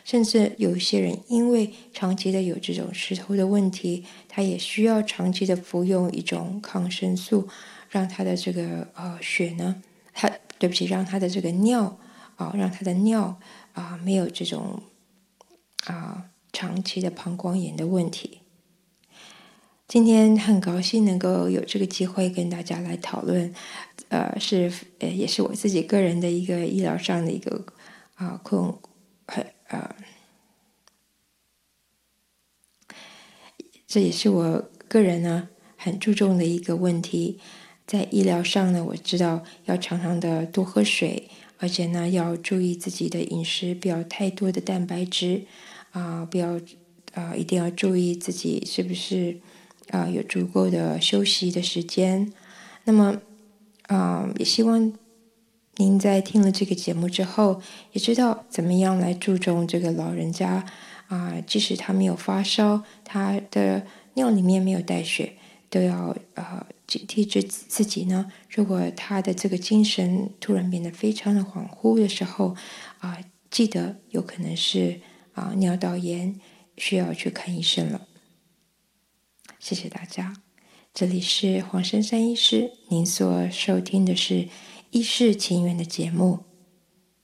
甚至有一些人因为长期的有这种石头的问题，他也需要长期的服用一种抗生素，让他的这个血呢，让他的这个尿让他的尿没有这种长期的膀胱炎的问题。今天很高兴能够有这个机会跟大家来讨论，也是我自己个人的一个医疗上的一个这也是我个人呢很注重的一个问题。在医疗上呢，我知道要常常的多喝水，而且呢要注意自己的饮食，不要太多的蛋白质不要一定要注意自己是不是有足够的休息的时间。那么也希望您在听了这个节目之后，也知道怎么样来注重这个老人家即使他没有发烧，他的尿里面没有带血，都要警惕自己呢。如果他的这个精神突然变得非常的恍惚的时候记得有可能是尿道炎，需要去看医生了。谢谢大家，这里是黄珊珊医师，您所收听的是医事情缘的节目。